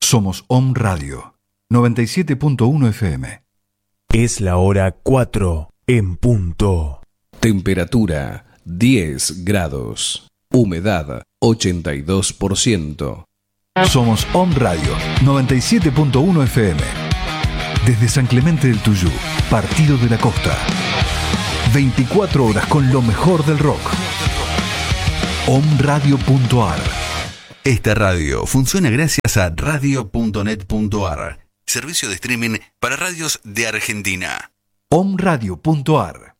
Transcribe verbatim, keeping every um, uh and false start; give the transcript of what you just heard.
Somos Om Radio, noventa y siete punto uno F M. Es la hora cuatro en punto. Temperatura diez grados. Humedad ochenta y dos por ciento. Somos Om Radio, noventa y siete punto uno F M. Desde San Clemente del Tuyú, Partido de la Costa. veinticuatro horas con lo mejor del rock. om radio punto a r. Esta radio funciona gracias a radio punto net punto a r, servicio de streaming para radios de Argentina. om radio punto a r.